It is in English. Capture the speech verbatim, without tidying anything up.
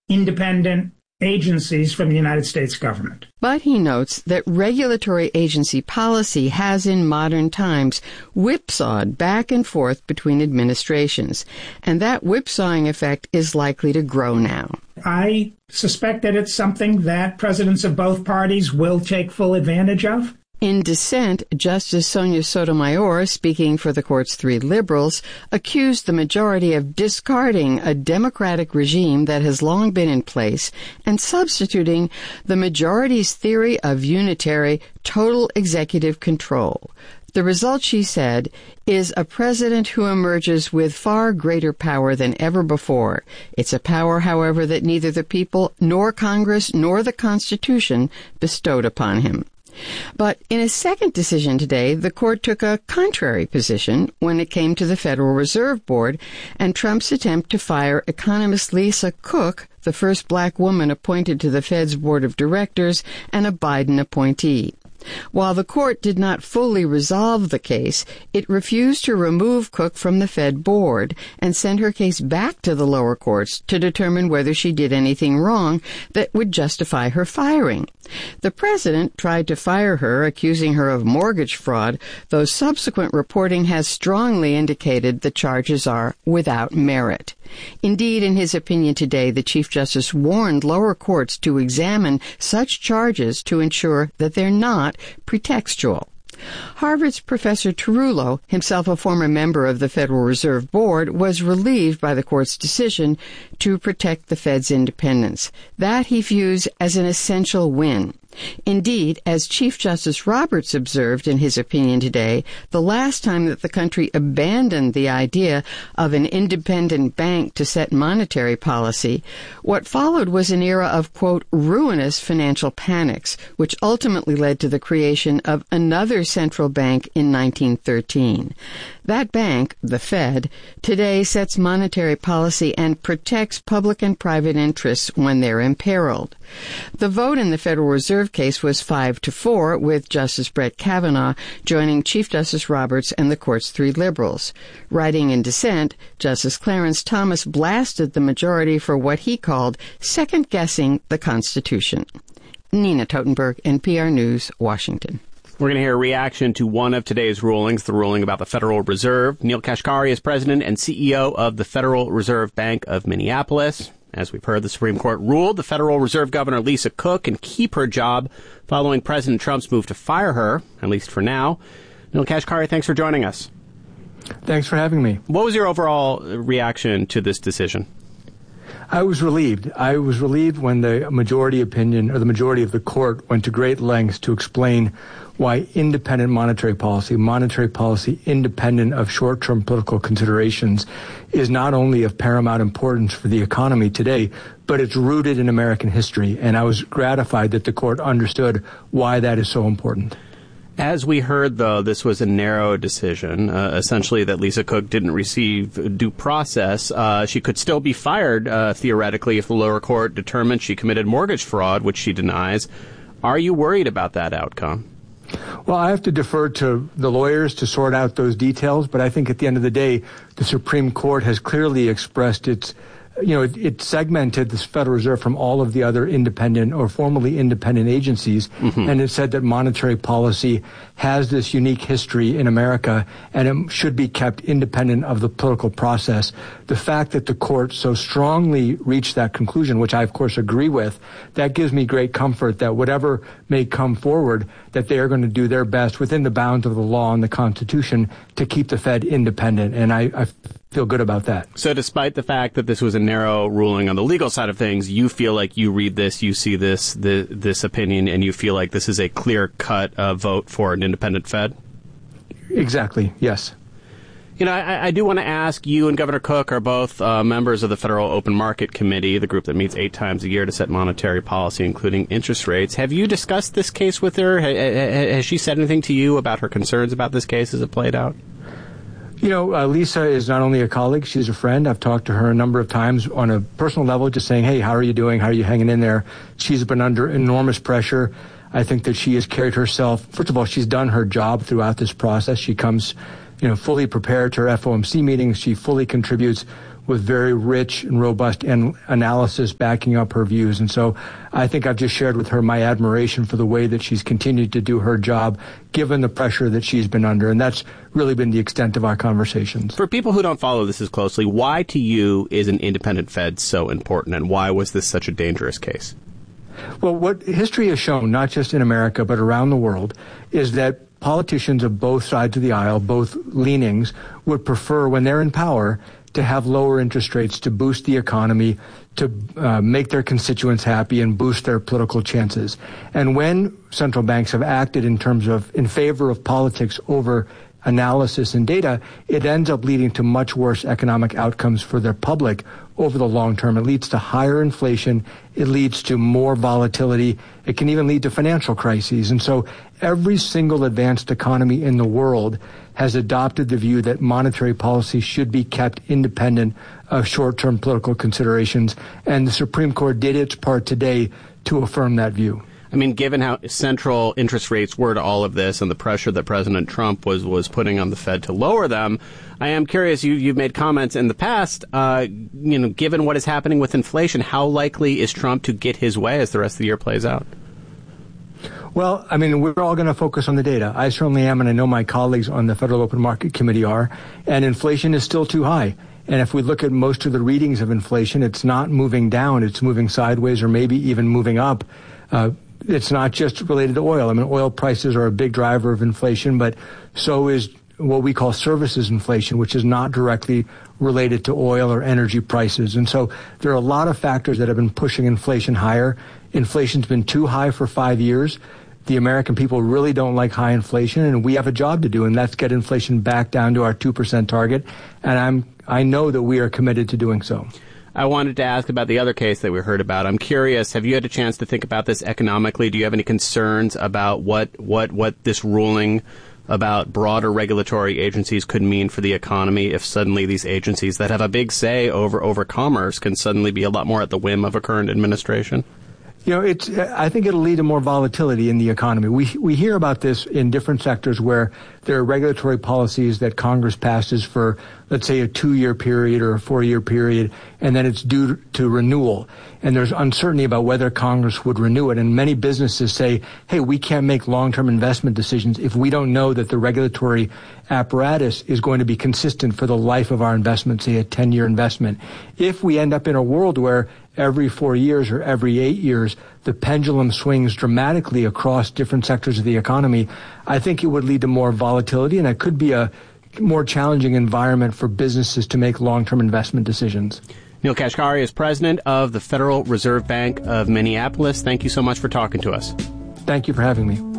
independent agencies from the United States government. But he notes that regulatory agency policy has in modern times whipsawed back and forth between administrations, and that whipsawing effect is likely to grow now. I suspect that it's something that presidents of both parties will take full advantage of. In dissent, Justice Sonia Sotomayor, speaking for the court's three liberals, accused the majority of discarding a democratic regime that has long been in place and substituting the majority's theory of unitary, total executive control. The result, she said, is a president who emerges with far greater power than ever before. It's a power, however, that neither the people nor Congress nor the Constitution bestowed upon him. But in a second decision today, the court took a contrary position when it came to the Federal Reserve Board and Trump's attempt to fire economist Lisa Cook, the first black woman appointed to the Fed's board of directors and a Biden appointee. While the court did not fully resolve the case, it refused to remove Cook from the Fed board and send her case back to the lower courts to determine whether she did anything wrong that would justify her firing. The president tried to fire her, accusing her of mortgage fraud, though subsequent reporting has strongly indicated the charges are without merit. Indeed, in his opinion today, the Chief Justice warned lower courts to examine such charges to ensure that they're not pretextual. Harvard's Professor Tarullo, himself a former member of the Federal Reserve Board, was relieved by the court's decision to protect the Fed's independence. That he views as an essential win. Indeed, as Chief Justice Roberts observed in his opinion today, the last time that the country abandoned the idea of an independent bank to set monetary policy, what followed was an era of, quote, ruinous financial panics, which ultimately led to the creation of another central bank in nineteen thirteen. That bank, the Fed, today sets monetary policy and protects public and private interests when they're imperiled. The vote in the Federal Reserve case was five to four, with Justice Brett Kavanaugh joining Chief Justice Roberts and the court's three liberals. Writing in dissent, Justice Clarence Thomas blasted the majority for what he called second-guessing the Constitution. Nina Totenberg, N P R News, Washington. We're going to hear a reaction to one of today's rulings, the ruling about the Federal Reserve. Neel Kashkari is president and C E O of the Federal Reserve Bank of Minneapolis. As we've heard, the Supreme Court ruled the Federal Reserve Governor Lisa Cook can keep her job following President Trump's move to fire her, at least for now. Neel Kashkari, thanks for joining us. Thanks for having me. What was your overall reaction to this decision? I was relieved. I was relieved when the majority opinion, or the majority of the court, went to great lengths to explain why independent monetary policy, monetary policy independent of short-term political considerations, is not only of paramount importance for the economy today, but it's rooted in American history. And I was gratified that the court understood why that is so important. As we heard, though, this was a narrow decision, uh, essentially that Lisa Cook didn't receive due process. Uh, she could still be fired, uh, theoretically, if the lower court determined she committed mortgage fraud, which she denies. Are you worried about that outcome? Well, I have to defer to the lawyers to sort out those details, but I think at the end of the day, the Supreme Court has clearly expressed its You know, it, it segmented the Federal Reserve from all of the other independent or formerly independent agencies, mm-hmm. and it said that monetary policy has this unique history in America, and it should be kept independent of the political process. The fact that the court so strongly reached that conclusion, which I, of course, agree with, that gives me great comfort that whatever may come forward, that they are going to do their best within the bounds of the law and the Constitution to keep the Fed independent, and I, I feel good about that. So despite the fact that this was a narrow ruling on the legal side of things, you feel like you read this, you see this the, this opinion, and you feel like this is a clear-cut uh, vote for an independent Fed? Exactly, yes. You know, I, I do want to ask, you and Governor Cook are both uh, members of the Federal Open Market Committee, the group that meets eight times a year to set monetary policy, including interest rates. Have you discussed this case with her? Ha- has she said anything to you about her concerns about this case as it played out? You know, uh, Lisa is not only a colleague, she's a friend. I've talked to her a number of times on a personal level, just saying, hey, how are you doing? How are you hanging in there? She's been under enormous pressure. I think that she has carried herself. First of all, she's done her job throughout this process. She comes, you know, fully prepared to her F O M C meetings. She fully contributes with very rich and robust an- analysis backing up her views. And so I think I've just shared with her my admiration for the way that she's continued to do her job, given the pressure that she's been under. And that's really been the extent of our conversations. For people who don't follow this as closely, why to you is an independent Fed so important, and why was this such a dangerous case? Well, what history has shown, not just in America, but around the world, is that politicians of both sides of the aisle, both leanings, would prefer, when they're in power, to have lower interest rates to boost the economy, to uh, make their constituents happy and boost their political chances. And when central banks have acted in terms of, in favor of politics over analysis and data, it ends up leading to much worse economic outcomes for their public over the long term. It leads to higher inflation. It leads to more volatility. It can even lead to financial crises. And so every single advanced economy in the world has adopted the view that monetary policy should be kept independent of short-term political considerations. And the Supreme Court did its part today to affirm that view. I mean, given how central interest rates were to all of this and the pressure that President Trump was, was putting on the Fed to lower them, I am curious, you, you've made comments in the past, uh, you know, given what is happening with inflation, how likely is Trump to get his way as the rest of the year plays out? Well, I mean, we're all going to focus on the data. I certainly am, and I know my colleagues on the Federal Open Market Committee are, and inflation is still too high. And if we look at most of the readings of inflation, it's not moving down, it's moving sideways or maybe even moving up. Uh, It's not just related to oil. I mean, oil prices are a big driver of inflation, but so is what we call services inflation, which is not directly related to oil or energy prices. And so there are a lot of factors that have been pushing inflation higher. Inflation's been too high for five years. The American people really don't like high inflation, and we have a job to do, and that's get inflation back down to our two percent target. And I'm, I know that we are committed to doing so. I wanted to ask about the other case that we heard about. I'm curious, have you had a chance to think about this economically? Do you have any concerns about what, what, what this ruling about broader regulatory agencies could mean for the economy if suddenly these agencies that have a big say over, over commerce can suddenly be a lot more at the whim of a current administration? You know, it's, I think it'll lead to more volatility in the economy. We, we hear about this in different sectors where there are regulatory policies that Congress passes for, let's say, a two-year period or a four-year period, and then it's due to renewal. And there's uncertainty about whether Congress would renew it. And many businesses say, hey, we can't make long-term investment decisions if we don't know that the regulatory apparatus is going to be consistent for the life of our investment, say a ten-year investment. If we end up in a world where every four years or every eight years, the pendulum swings dramatically across different sectors of the economy, I think it would lead to more volatility, and it could be a more challenging environment for businesses to make long-term investment decisions. Neel Kashkari is president of the Federal Reserve Bank of Minneapolis. Thank you so much for talking to us. Thank you for having me.